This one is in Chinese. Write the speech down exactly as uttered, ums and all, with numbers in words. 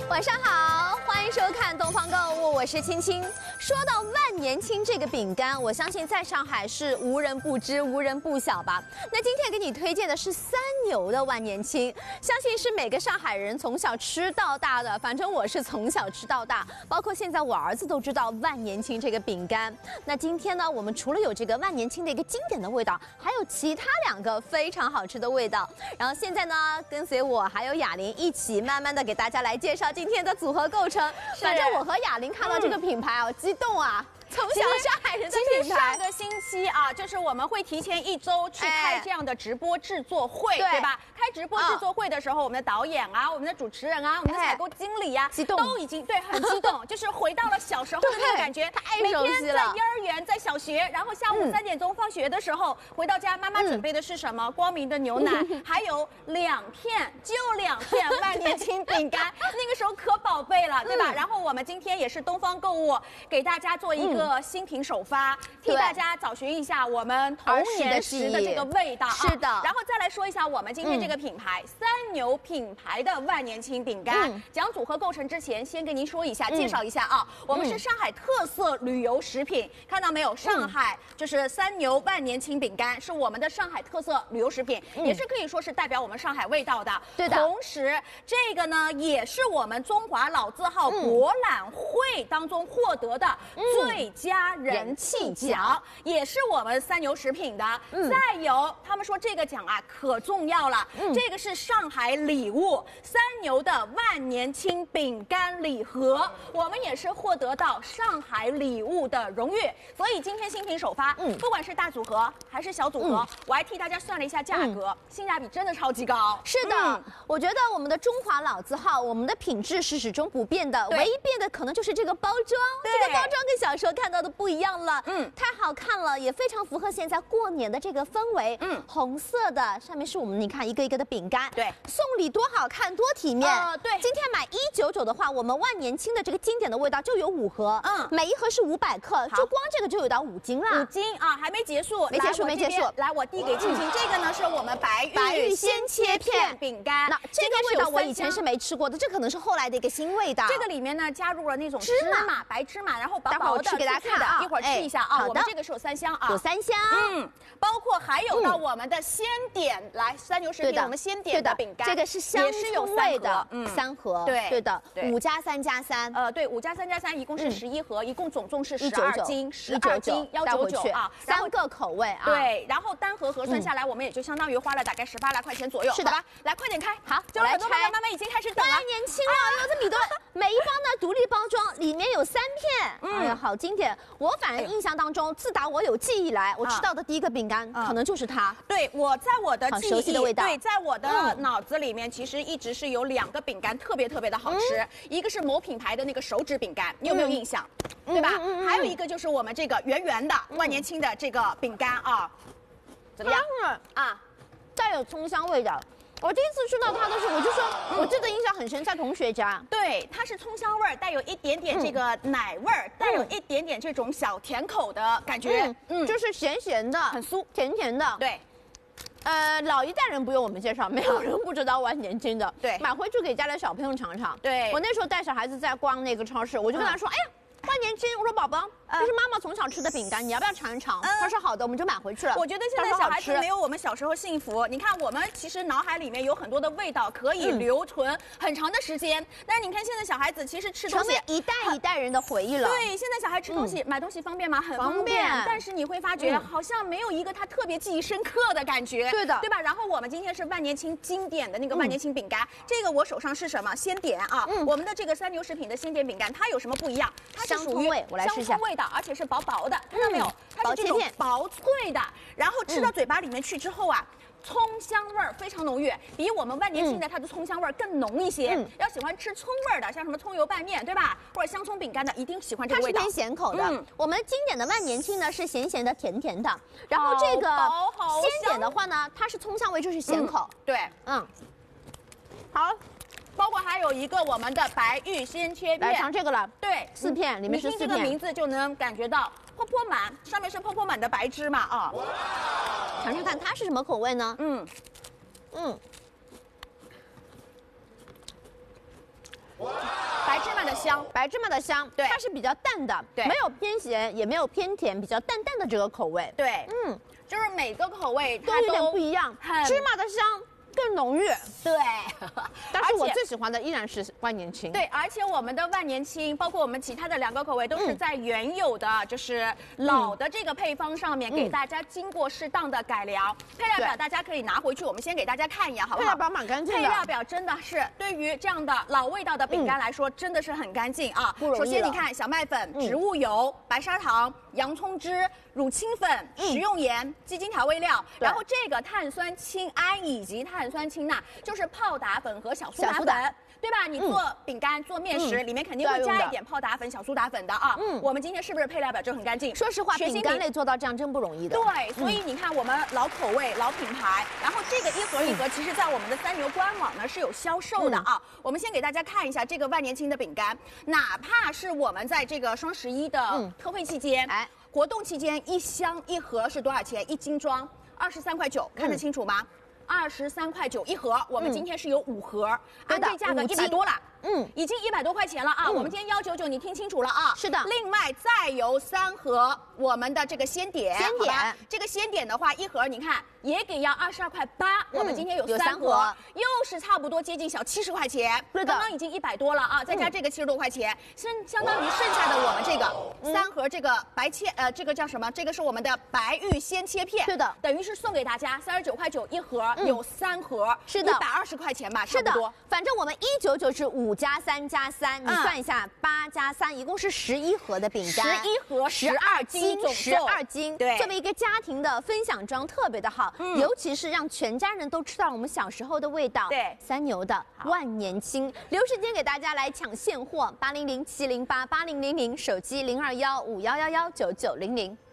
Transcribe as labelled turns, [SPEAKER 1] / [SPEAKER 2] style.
[SPEAKER 1] 晚上好，欢迎收看东方购物，我是青青。说到万年青这个饼干，我相信在上海是无人不知、无人不晓吧？那今天给你推荐的是三牛的万年青，相信是每个上海人从小吃到大的。反正我是从小吃到大，包括现在我儿子都知道万年青这个饼干。那今天呢，我们除了有这个万年青的一个经典的味道，还有其他两个非常好吃的味道。然后现在呢，跟随我还有雅玲一起，慢慢的给大家来介绍今天的组合构成。反正我和雅玲看到这个品牌啊，激动啊！从小上海人的品牌。
[SPEAKER 2] 其实上个星期啊，就是我们会提前一周去开这样的直播制作会，对, 对吧？开直播制作会的时候，我们的导演啊，我们的主持人啊，我们的采购经理啊，
[SPEAKER 1] 激动，
[SPEAKER 2] 都已经对很激动，就是回到了小时候的那个感觉。
[SPEAKER 1] 太
[SPEAKER 2] 每
[SPEAKER 1] 熟悉了。
[SPEAKER 2] 天在幼儿园，在小学，然后下午三点钟放学的时候，回到家，妈妈准备的是什么？光明的牛奶，还有两片，就两片万年青饼干，那个时候可宝贝了，对吧？然后我们今天也是东方购物给大家做一个新品首发，替大家找寻一下我们童年时的这个味道。
[SPEAKER 1] 是的，
[SPEAKER 2] 然后再来说一下我们今天这个品牌三牛品牌的万年青饼干。讲组合构成之前，先跟您说一下，介绍一下啊，我们是上海特色旅游食品，看到没有？上海就是三牛万年青饼干，是我们的上海特色旅游食品，也是可以说是代表我们上海味道的。
[SPEAKER 1] 对的。
[SPEAKER 2] 同时，这个呢也是我们中华老字号博览会当中获得的最佳人气奖，也是我们三牛食品的。再有，他们说这个奖啊可重要了，这个是上海礼物三牛的万年青饼干礼盒，我们也是获得到上海礼物的荣誉。所以今天新品首发，嗯，不管是大组合还是小组合，我还替大家算了一下价格，性价比真的超级高。
[SPEAKER 1] 是的，我觉得我们的中华老字号，我们的品质是始终不变的，唯一变的可能就是这个包装，这个包装跟小时候看到的不一样了，嗯，太好看了，也非常符合现在过年的这个氛围，嗯，红色的，上面是我们你看一个一个的饼干，
[SPEAKER 2] 对，
[SPEAKER 1] 送礼多好看，多体面。
[SPEAKER 2] 呃，对，
[SPEAKER 1] 今天买一九九的话，我们万年青的这个经典的味道就有五盒，嗯，每一盒是五百克，就光这个就有到五斤啦，
[SPEAKER 2] 五斤啊，还没结束，
[SPEAKER 1] 没结束，没结束。
[SPEAKER 2] 来，我递给青青，这个呢是我们白玉
[SPEAKER 1] 白玉鲜切片
[SPEAKER 2] 饼干，
[SPEAKER 1] 那这个味道我以前是没吃过的，这可能是后来的一个新味道。
[SPEAKER 2] 这个里面呢加入了那种芝麻，白芝麻，然后薄薄的，
[SPEAKER 1] 待会儿我吃给大家看啊，
[SPEAKER 2] 一会儿吃一下啊。我们这个是有三香啊，
[SPEAKER 1] 有三香，
[SPEAKER 2] 嗯，包括还有到我们的鲜点，来三牛食品我们鲜点的饼干，
[SPEAKER 1] 这个是香葱味的，嗯，三盒，对对的，五加三加三，
[SPEAKER 2] 呃，对，五加三加三一共是十一盒，一共总重是十二斤，十二斤幺九九啊，
[SPEAKER 1] 三个口味啊，
[SPEAKER 2] 对，然后单盒核算下来，我们也就相当于花了大概十八来块钱左右，
[SPEAKER 1] 是的，
[SPEAKER 2] 好吧？来，快点开，
[SPEAKER 1] 好，
[SPEAKER 2] 就很多爸爸妈妈已经开始等了，
[SPEAKER 1] 万年青了，哎呦，这米多，每一包呢独立包装，里面有三片，哎呀，好经典。我反正印象当中，自打我有记忆来，我吃到的第一个饼干可能就是它。
[SPEAKER 2] 对，我在我的记忆，
[SPEAKER 1] 熟悉的味道，
[SPEAKER 2] 对，在我的脑子里面，其实一直是有两个饼干特别特别的好吃，一个是某品牌的那个手指饼干，你有没有印象？对吧？还有一个就是我们这个圆圆的万年青的这个饼干啊，怎么样啊？
[SPEAKER 1] 带有葱香味的。我第一次吃到它的时候，我就说，我记得印象很深，在同学家。
[SPEAKER 2] 对，它是葱香味儿，带有一点点这个奶味儿，带有一点点这种小甜口的感觉，
[SPEAKER 1] 嗯，就是咸咸的，
[SPEAKER 2] 很酥，
[SPEAKER 1] 甜甜的。
[SPEAKER 2] 对，
[SPEAKER 1] 呃，老一代人不用我们介绍，没有人不知道万年青的。
[SPEAKER 2] 对，
[SPEAKER 1] 买回去给家里小朋友尝尝。
[SPEAKER 2] 对，
[SPEAKER 1] 我那时候带小孩子在逛那个超市，我就跟他说，哎呀。万年青，我说宝宝，这是妈妈从小吃的饼干，你要不要尝一尝？他说好的，我们就买回去了。
[SPEAKER 2] 我觉得现在小孩子没有我们小时候幸福。你看，我们其实脑海里面有很多的味道可以留存很长的时间，但是你看现在小孩子其实吃东西
[SPEAKER 1] 成为一代一代人的回忆了。
[SPEAKER 2] 对，现在小孩吃东西买东西方便吗？很方便，但是你会发觉好像没有一个他特别记忆深刻的感觉。
[SPEAKER 1] 对的，
[SPEAKER 2] 对吧？然后我们今天是万年青经典的那个万年青饼干，这个我手上是什么？鲜点啊，我们的这个三牛食品的鲜点饼干，它有什么不一样？它是属于
[SPEAKER 1] 我来。
[SPEAKER 2] 香葱味道，而且是薄薄的，看到没有？它是这种薄脆的，然后吃到嘴巴里面去之后啊，葱香味儿非常浓郁，比我们万年青的它的葱香味儿更浓一些。要喜欢吃葱味儿的，像什么葱油拌面，对吧？或者香葱饼干的，一定喜欢这个味道。
[SPEAKER 1] 它是偏咸口的。我们经典的万年青呢是咸咸的、甜甜的，然后这个鲜点的话呢，它是葱香味，就是咸口。
[SPEAKER 2] 对，
[SPEAKER 1] 嗯，
[SPEAKER 2] 好。包括还有一个我们的白玉鲜切片，
[SPEAKER 1] 来尝这个了。
[SPEAKER 2] 对，
[SPEAKER 1] 四片，里面是四片。
[SPEAKER 2] 你听这个名字就能感觉到泼泼满，上面是泼泼满的白芝麻啊。
[SPEAKER 1] 尝尝看它是什么口味呢？嗯嗯。哇。
[SPEAKER 2] 香，
[SPEAKER 1] 白芝麻的香，
[SPEAKER 2] 对，
[SPEAKER 1] 它是比较淡的，
[SPEAKER 2] 对，
[SPEAKER 1] 没有偏咸，也没有偏甜，比较淡淡的这个口味。
[SPEAKER 2] 对，嗯，就是每个口味它
[SPEAKER 1] 都有点不一样，芝麻的香更浓郁。
[SPEAKER 2] 对，
[SPEAKER 1] 但是我最喜欢的依然是万年青。
[SPEAKER 2] 对，而且我们的万年青，包括我们其他的两个口味，都是在原有的就是老的这个配方上面给大家经过适当的改良。配料表大家可以拿回去，我们先给大家看一眼，好不好？
[SPEAKER 1] 配料表蛮干净的。
[SPEAKER 2] 配料表真的是对于这样的老味道的饼干来说，真的是很干净啊。首先你看，小麦粉、植物油、白砂糖、洋葱汁、乳清粉、食用盐、鸡精调味料，然后这个碳酸氢铵以及碳酸氢钠就是泡打粉和小苏打粉。对吧？你做饼干、做面食，里面肯定会加一点泡打粉、小苏打粉的啊。嗯，我们今天是不是配料表就很干净？
[SPEAKER 1] 说实话，饼干类做到这样真不容易的。
[SPEAKER 2] 对，所以你看我们老口味、老品牌，然后这个一盒一盒，其实在我们的三牛官网呢是有销售的啊。我们先给大家看一下这个万年青的饼干，哪怕是我们在这个双十一的特惠期间，哎，活动期间一箱一盒是多少钱？一斤装二十三块九，看得清楚吗？二十三块九一盒，我们今天是有五盒，按这价格一百多了。嗯，已经一百多块钱了啊！嗯、我们今天幺九九，你听清楚了啊？
[SPEAKER 1] 是的。
[SPEAKER 2] 另外再有三盒我们的这个鲜点，
[SPEAKER 1] 鲜点
[SPEAKER 2] 这个鲜点的话，一盒你看也给要二十二块八，我们今天有三盒，盒又是差不多接近小七十块钱。
[SPEAKER 1] 对的，
[SPEAKER 2] 刚刚已经一百多了啊，再加这个七十多块钱，相、嗯、相当于剩下的我们这个、嗯、三盒这个白切呃这个叫什么？这个是我们的白玉鲜切片。
[SPEAKER 1] 对的，
[SPEAKER 2] 等于是送给大家三十九块九一盒，嗯、有三盒，
[SPEAKER 1] 是的，
[SPEAKER 2] 一百二十块钱吧，差不多。
[SPEAKER 1] 反正我们一九九是五加三加三，你算一下，八加三一共是十一盒的饼干，
[SPEAKER 2] 十一盒十二斤，
[SPEAKER 1] 十二斤。对，作为一个家庭的分享装特别的好，嗯、尤其是让全家人都吃到我们小时候的味道。
[SPEAKER 2] 对，
[SPEAKER 1] 三牛的万年青，留时间给大家来抢现货，八零零七零八八零零零，手机零二幺五幺幺幺九九零零。